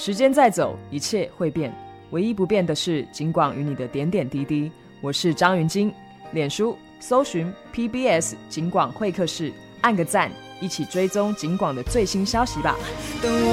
时间在走，一切会变，唯一不变的是警广与你的点点滴滴。我是张云晶，脸书搜寻 PBS 警广会客室，按个赞，一起追踪警广的最新消息吧。 等我